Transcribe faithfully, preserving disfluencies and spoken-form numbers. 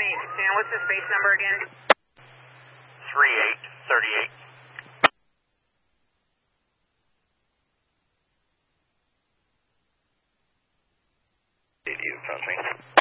Dan, what's the space number again? three eight three eight. You, trust me.